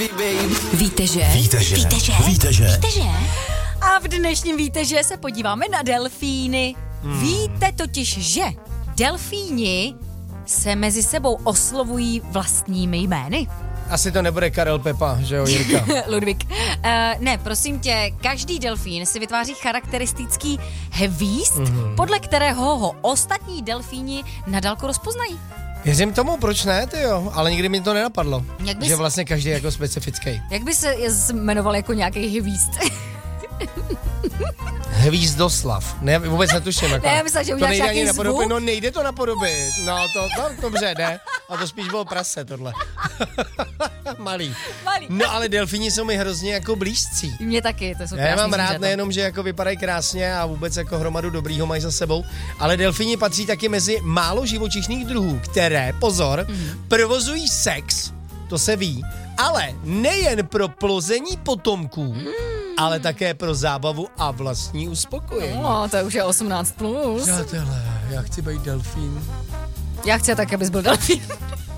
Víte, že? A v dnešním Víte, že se podíváme na delfíny. Víte totiž, že delfíni se mezi sebou oslovují vlastními jmény? Asi to nebude Karel Pepa, že jo, Jirka? Ludvík. Ne, prosím tě, každý delfín si vytváří charakteristický hvízd, podle kterého ho ostatní delfíni na dálku rozpoznají. Věřím tomu, proč ne, tyjo, ale nikdy mi to nenapadlo, že vlastně každý je jako specifický. Jak by se jmenoval jako nějaký hvízd? Hvízdoslav. Ne, vůbec netuším. Jako. Ne, myslím, že uděláš nějaký zvuk. No nejde to napodobit. No to dobře, ne. A to spíš bylo prase, tohle. Malý. No ale delfíni jsou mi hrozně jako blízcí. Mě taky, to jsou krásný. Já mám rád zvířata. nejenom, že jako vypadají krásně a vůbec jako hromadu dobrýho mají za sebou, ale delfíni patří taky mezi málo živočišných druhů, které, pozor, provozují sex, to se ví, ale nejen pro plození potomků, ale také pro zábavu a vlastní uspokojení. No, to už je 18+. Přátelé, já chci být delfín. Já chci tak, abys byl delfín.